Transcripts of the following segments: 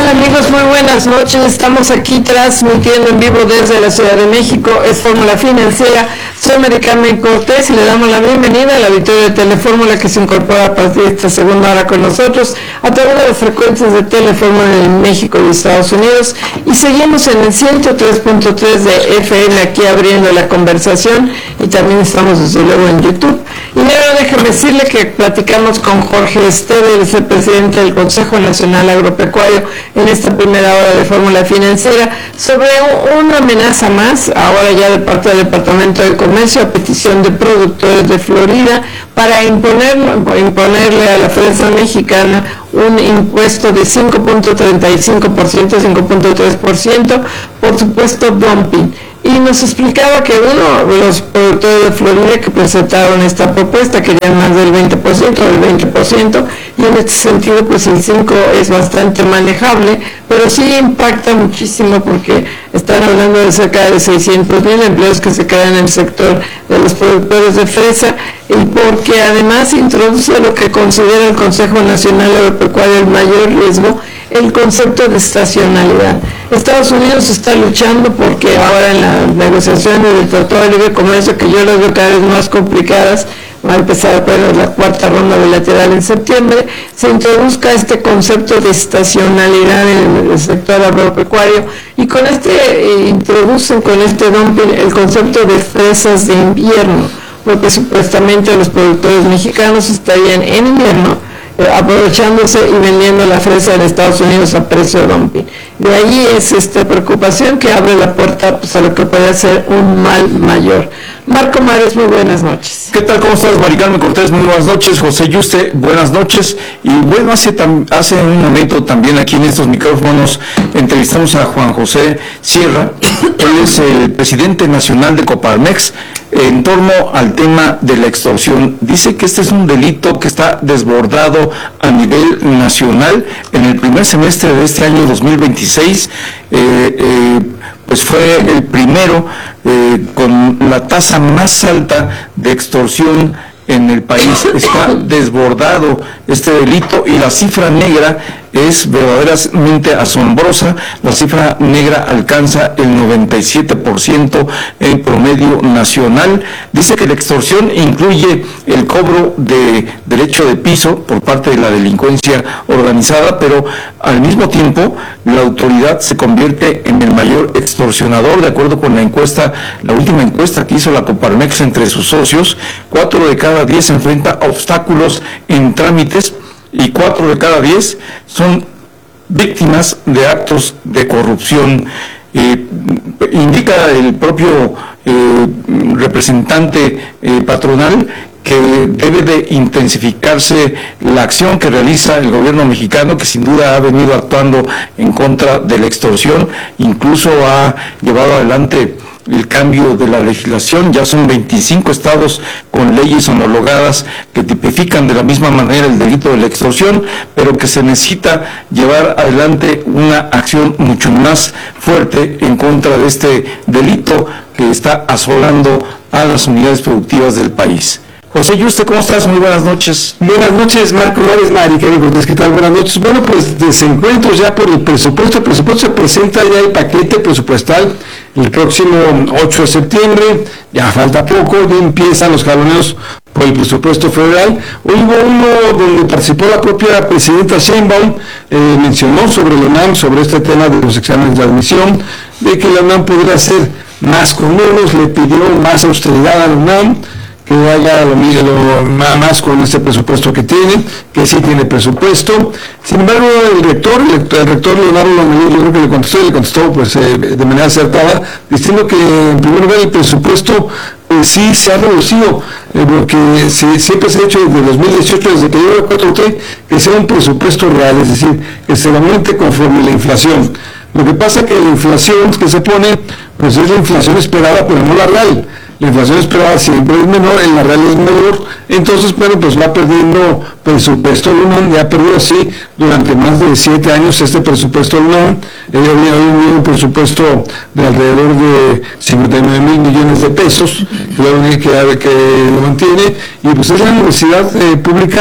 tal amigos? Muy buenas noches. Estamos aquí transmitiendo en vivo desde la Ciudad de México. Es Fórmula Financiera. Soy Mari Carmen Cortés y le damos la bienvenida al auditorio de Telefórmula que se incorpora a partir de esta segunda hora con nosotros a través de las frecuencias de Telefórmula en México y Estados Unidos. Y seguimos en el 103.3 de FM aquí abriendo la conversación y también estamos desde luego en YouTube. Y ahora déjeme decirle que platicamos con Jorge Esteve, es el presidente del Consejo Nacional Agropecuario, en esta primera hora de Fórmula Financiera, sobre una amenaza más, ahora ya de parte del Departamento de Comercio, a petición de productores de Florida, para imponerle a la fresa mexicana un impuesto de 5.35%, 5.3%, por supuesto dumping. Y nos explicaba que uno de los productores de Florida que presentaron esta propuesta querían más del 20%, del 20%, y en este sentido pues el 5% es bastante manejable, pero sí impacta muchísimo porque están hablando de cerca de 600,000 empleos que se crean en el sector de los productores de fresa, y porque además introduce lo que considera el Consejo Nacional Agropecuario el mayor riesgo, el concepto de estacionalidad. Estados Unidos está luchando porque ahora en las negociaciones del Tratado de Libre Comercio, que yo las veo cada vez más complicadas, va a empezar apenas la cuarta ronda bilateral en septiembre, se introduzca este concepto de estacionalidad en el sector agropecuario, y con introducen con este dumping el concepto de fresas de invierno, porque supuestamente los productores mexicanos estarían en invierno aprovechándose y vendiendo la fresa en Estados Unidos a precio dumping. De ahí es esta preocupación que abre la puerta pues, a lo que puede ser un mal mayor. Marco Mares, muy buenas noches. ¿Qué tal? ¿Cómo estás, Mari Carmen Cortés? Muy buenas noches. José Yuste, buenas noches. Y bueno, hace un momento también aquí en estos micrófonos entrevistamos a Juan José Sierra. Él es el presidente nacional de Coparmex en torno al tema de la extorsión. Dice que este es un delito que está desbordado a nivel nacional. En el primer semestre de este año 2026, pues fue el primero con la tasa más alta de extorsión en el país. Está desbordado este delito y la cifra negra es verdaderamente asombrosa. La cifra negra alcanza el 97% en promedio nacional. Dice que la extorsión incluye el cobro de derecho de piso por parte de la delincuencia organizada, pero al mismo tiempo la autoridad se convierte en el mayor extorsionador, de acuerdo con la última encuesta que hizo la Coparmex entre sus socios. 4 de cada 10 enfrenta obstáculos en trámites y 4 de cada 10 son víctimas de actos de corrupción. Indica el propio representante patronal que debe de intensificarse la acción que realiza el gobierno mexicano, que sin duda ha venido actuando en contra de la extorsión, incluso ha llevado adelante el cambio de la legislación. Ya son 25 estados con leyes homologadas que tipifican de la misma manera el delito de la extorsión, pero que se necesita llevar adelante una acción mucho más fuerte en contra de este delito que está asolando a las unidades productivas del país. José Yuste, ¿cómo estás? Muy buenas noches. Buenas noches, Marco Mares, Mari Carmen Cortés, ¿qué tal? Buenas noches. Bueno, pues desencuentros ya por el presupuesto. El presupuesto se presenta ya el paquete presupuestal el próximo 8 de septiembre. Ya falta poco, ya empiezan los jaloneos por el presupuesto federal. Hoy hubo uno donde participó la propia presidenta Sheinbaum, mencionó sobre la UNAM, sobre este tema de los exámenes de admisión, de que la UNAM podría hacer más con menos, le pidió más austeridad a la UNAM, que haga lo más con este presupuesto que tiene, que sí tiene presupuesto. Sin embargo, el rector Leonardo Lomelí, yo creo que le contestó pues, de manera acertada, diciendo que en primer lugar el presupuesto sí se ha reducido, porque siempre se ha hecho desde 2018, desde que llegó la 4T, que sea un presupuesto real, es decir, que se aumente conforme la inflación. Lo que pasa es que la inflación que se pone, pues es la inflación esperada, pero no la real. La inflación esperada siempre es menor, en la real es mayor, entonces, bueno, pues va perdiendo presupuesto de UNAM, ya ha perdido así durante más de 7 años este presupuesto de UNAM. Había un presupuesto de alrededor de 59,000 millones de pesos, que lo mantiene, y pues es la universidad pública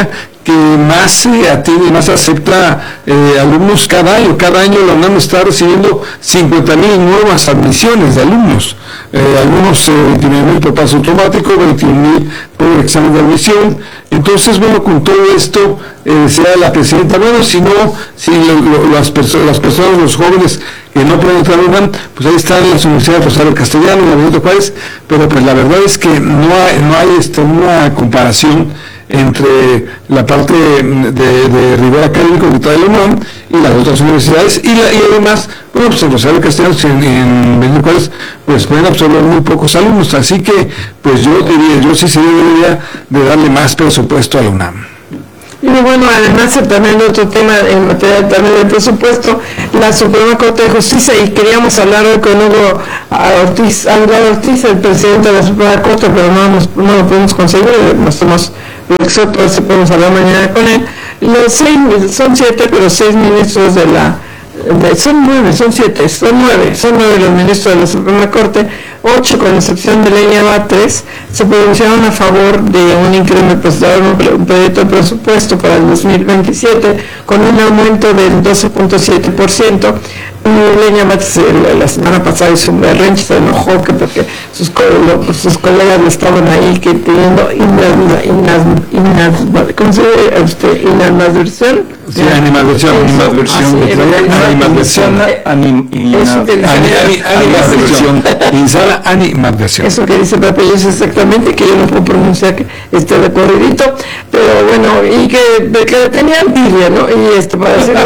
que más atiende, más acepta alumnos cada año. Cada año la UNAM está recibiendo 50,000 nuevas admisiones de alumnos. Algunos 29,000 por paso automático, 21,000 por el examen de admisión. Entonces, bueno, con todo esto, sea la presidenta, bueno, si las personas, los jóvenes que no pueden entrar a la UNAM, pues ahí están las universidades Rosario Castellano, la Benito Juárez, pero pues la verdad es que no hay una comparación entre la parte de nivel académico que trae la UNAM y las otras universidades, y además, bueno, pues en Rosario Castellano, en Benito Juárez, pues pueden absorber muy pocos alumnos, así que pues yo sí debería de darle más presupuesto a la UNAM. Y bueno, además también otro tema en materia también del presupuesto, la Suprema Corte de Justicia, y queríamos hablar hoy con Hugo Ortiz, el presidente de la Suprema Corte, pero no lo pudimos conseguir, nos tomamos el exhorto, a ver si podemos hablar mañana con él. Son 7, pero 6 ministros son 9 los ministros de la Suprema Corte, 8 con excepción de Leña 3, se pronunciaron a favor de un incremento, un proyecto de presupuesto para el 2027 con un aumento del 12.7%. Leña Batres la semana pasada hizo un berrinche, se enojó porque sus colegas le estaban ahí que teniendo inadversión. Sí, animadversión. Eso que dice Pepe, yo sé exactamente, que yo no puedo pronunciar de corridito, pero bueno, y que le tenían envidia, ¿no? Y para decirlo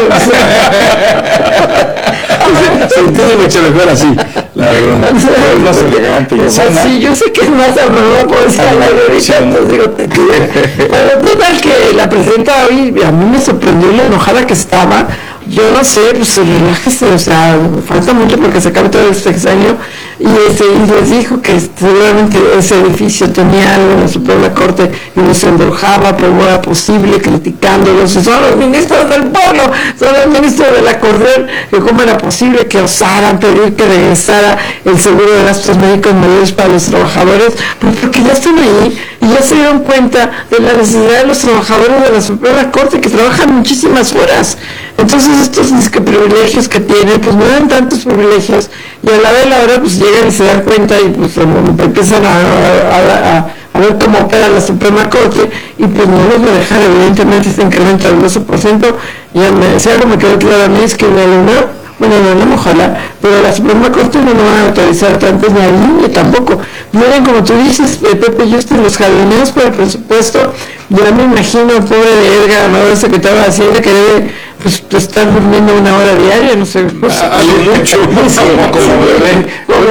se entiende mucho mejor así, la verdad. Sí, yo sé que es más amable, puedo decir a la ahorita, entonces digo, pero total que la presidenta hoy, a mí me sorprendió la enojada que estaba. Yo no sé, pues relájese, o sea, falta mucho porque se acabe todo el sexenio, y les dijo que seguramente ese edificio tenía algo en la Suprema Corte y los embrujaba, pero no era posible, criticándolos. Son los ministros del pueblo, son los ministros de la Corte, que cómo era posible que osaran pedir que regresara el seguro de gastos médicos mayores para los trabajadores, pues porque ya están ahí y ya se dieron cuenta de la necesidad de los trabajadores de la Suprema Corte, que trabajan muchísimas horas. Entonces estos privilegios que tienen, pues no dan tantos privilegios, y a la vez la hora pues llegan y se dan cuenta y pues empiezan a ver cómo opera la Suprema Corte, y pues no les va a dejar evidentemente este incremento del 12%. Si algo me quedó claro a mí es que la luna, bueno, no, ojalá, pero la Suprema Corte no van a autorizar tantos, ni al niño tampoco. Miren, como tú dices, Pepe, yo estoy en los jardines por el presupuesto, ya me imagino, pobre de Edgar, el secretario de Hacienda, que debe pues estar durmiendo 1 hora diaria, no sé, pues, mucho, como bebé,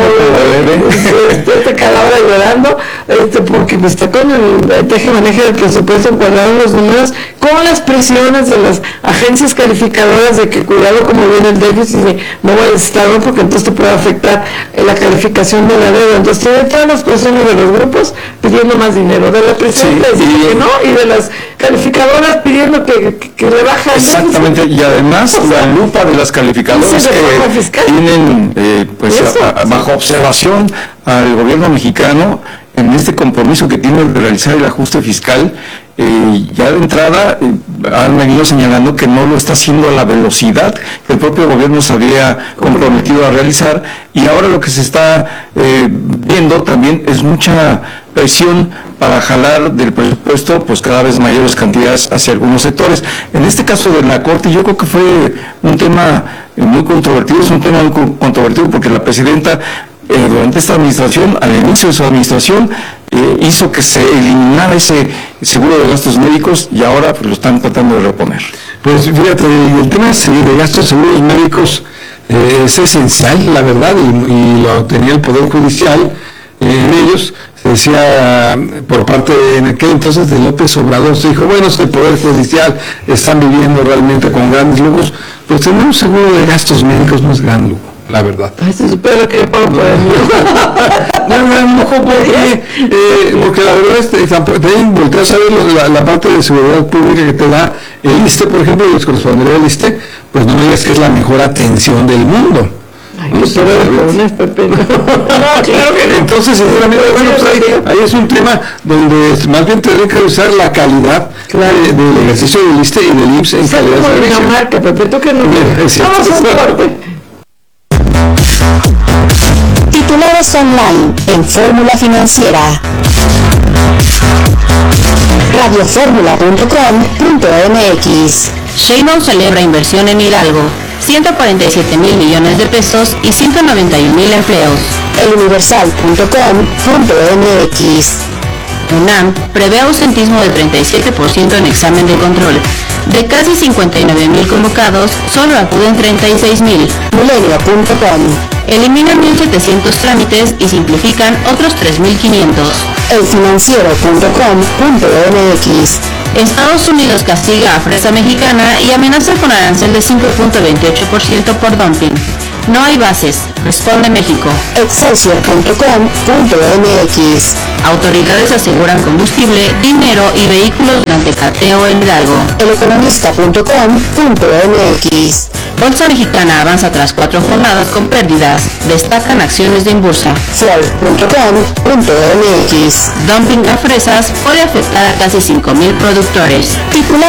cada hora llorando, porque pues está con el teje-maneje del presupuesto, encuadraron los números con las presiones de las agencias calificadoras de que cuidado como viene el déficit, no va a estar, porque entonces te puede afectar la calificación de la deuda. Entonces tiene todas las presiones de los grupos pidiendo más dinero, de la presión que no, y de las calificadoras pidiendo que le bajen. Exactamente, y además la lupa de las calificadoras que tienen bajo observación al gobierno mexicano en este compromiso que tiene de realizar el ajuste fiscal. Ya de entrada han venido señalando que no lo está haciendo a la velocidad que el propio gobierno se había comprometido a realizar, y ahora lo que se está viendo también es mucha presión para jalar del presupuesto pues cada vez mayores cantidades hacia algunos sectores. En este caso de la Corte, yo creo que fue un tema muy controvertido, porque la presidenta durante esta administración, al inicio de su administración, hizo que se eliminara ese seguro de gastos médicos, y ahora pues lo están tratando de reponer. Pues fíjate, el tema de gastos seguros médicos es esencial, la verdad, y lo tenía el Poder Judicial en ellos. Se decía por parte en aquel entonces de López Obrador, se dijo, bueno, si el Poder Judicial están viviendo realmente con grandes lujos, pues tener un seguro de gastos médicos no es gran lujo, la verdad. Ay, se supone que puedo poder. Porque la verdad es que también volteas a ver la parte de seguridad pública que te da el ISSSTE, por ejemplo, y los correspondería al ISSSTE, pues no digas que es la mejor atención del mundo. Ay, qué perones, Pepe. No, claro que no. Entonces, sinceramente, bueno, pues ahí es un tema donde más bien tendría que usar la calidad del ejercicio del ISSSTE y del IMSS en calidad de servicio. Una marca, Pepe, tú que no. Vamos a un corte. Titulares online en Fórmula Financiera. radioformula.com.mx. Sheinbaum celebra inversión en Hidalgo, 147,000 millones de pesos y 191,000 empleos. eluniversal.com.mx. UNAM prevé ausentismo del 37% en examen de control. De casi 59,000 convocados, solo acuden 36,000. Milenio.com. Eliminan 1,700 trámites y simplifican otros 3,500. elfinanciero.com.mx. Estados Unidos castiga a fresa mexicana y amenaza con arancel de 5.28% por dumping. No hay bases, responde México. Excelsior.com.mx. Autoridades aseguran combustible, dinero y vehículos durante cateo en Hidalgo. Eleconomista.com.mx. Bolsa Mexicana avanza tras 4 jornadas con pérdidas. Destacan acciones de Inbursa. Ford.com.mx. Dumping a fresas puede afectar a casi 5,000 productores. Titulares